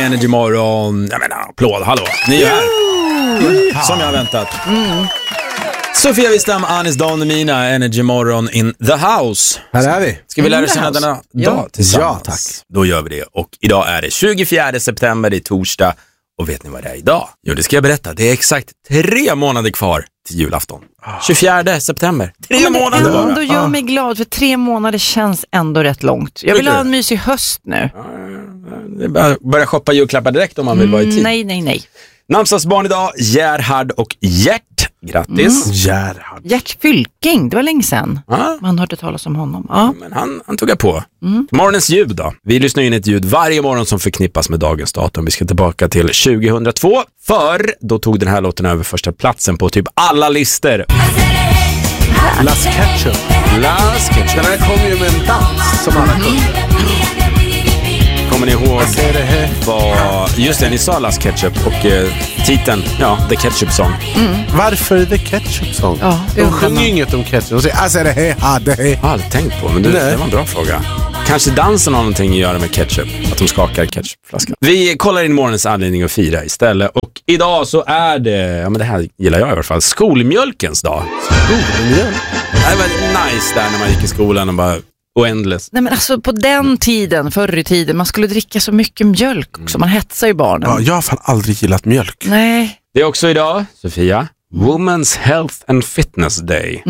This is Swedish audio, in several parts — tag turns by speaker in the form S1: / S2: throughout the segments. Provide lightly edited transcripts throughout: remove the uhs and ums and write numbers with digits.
S1: Energy Morgon. Jag menar, applåd, hallå. Ni är här. Som jag har väntat. Sofia Wistam, Anis Don Mina, Energy Morgon in the house.
S2: Här är vi.
S1: Ska vi lära känna denna dag tillsammans?
S2: Ja, tack.
S1: Då gör vi det. Och idag är det 24 september, det är torsdag. Och vet ni vad det är idag? Jo, det ska jag berätta. Det är exakt 3 månader kvar till julafton. 24 september. 3 månader bara.
S3: Ändå gör mig glad, för 3 månader känns ändå rätt långt. Jag vill ha en mysig höst nu.
S1: Börja shoppa julklappar direkt om man vill vara i tid.
S3: Nej.
S1: Namnsdagsbarn idag, Gerhard och Gert. Grattis.
S2: Gerhard.
S3: Gert Fylking, det var länge sedan. Man hörde talas om honom. Ja.
S1: Men han tog jag på. Morgonens ljud då. Vi lyssnar in ett ljud varje morgon som förknippas med dagens datum. Vi ska tillbaka till 2002. För då tog den här låten över första platsen på typ alla listor.
S2: Las Ketchup. Den här kom ju med en dans som alla kunde.
S1: Kommer ni ihåg vad... Just det, ni sa Las Ketchup och titeln, The Ketchup Song.
S2: Varför The Ketchup Song?
S3: Ja,
S2: de sjunger ju inget om ketchup. De säger det
S1: har aldrig tänkt på, men det var en bra fråga. Kanske dansen har någonting att göra med ketchup. Att de skakar ketchupflaskan. Vi kollar in morgonens anledning att fira istället. Och idag så är det, men det här gillar jag i alla fall, skolmjölkens dag.
S2: Skolmjölk?
S1: Det var nice där när man gick i skolan och bara... oändligt.
S3: Nej, men alltså på den tiden, förr i tiden, man skulle dricka så mycket mjölk också. Man hetsar ju barnen.
S2: Ja, jag har fan aldrig gillat mjölk.
S3: Nej.
S1: Det är också idag, Sofia, Women's Health and Fitness Day.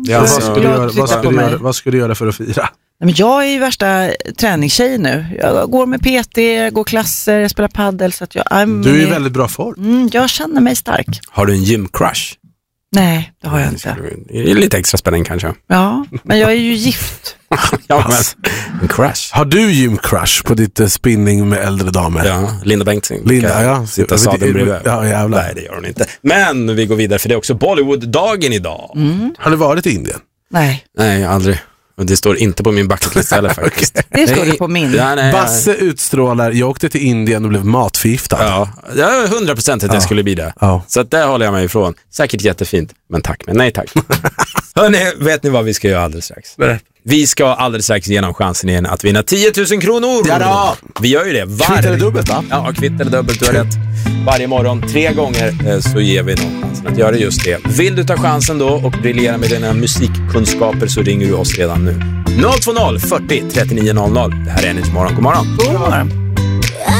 S2: Vad ska du göra för att fira?
S3: Nej, men jag är ju värsta träningstjej nu. Jag går med PT, går klasser, jag spelar paddel. Så att du
S2: är i väldigt bra form.
S3: Jag känner mig stark.
S1: Har du en gymcrush?
S3: Nej, det har jag inte.
S1: Det är lite extra spänning kanske.
S3: Ja, men jag är ju gift.
S1: En crush.
S2: Har du gymcrush på ditt spinning med äldre damer?
S1: Ja, Linda Bengtzing.
S2: Linda,
S1: Sitta sadeln bredvid.
S2: Ja, jävlar.
S1: Nej, det gör hon inte. Men vi går vidare, för det är också Bollywood-dagen idag.
S2: Har du varit i Indien?
S3: Nej,
S1: aldrig. Och det står inte på min bucketlist heller faktiskt.
S3: Det står det på min.
S2: Basse utstrålar, jag åkte till Indien och blev matförgiftad.
S1: Ja, jag är 100% att jag skulle bli det.
S2: Ja.
S1: Så att där håller jag mig ifrån. Säkert jättefint, men tack. Men nej tack. Hörrni, vet ni vad vi ska göra alldeles strax? Vi ska alldeles strax genom chansen igen att vinna 10 000 kronor.
S2: Ja då.
S1: Vi gör ju det.
S2: Kvitt eller dubbelt, va?
S1: Ja, kvitt eller dubbelt, du har rätt. Varje morgon, 3 gånger så ger vi någon chansen att göra just det. Vill du ta chansen då och briljera med dina musikkunskaper så ringer du oss redan nu. 020 40 39 00. Det här är Energy Morgon. God morgon.
S3: God morgon.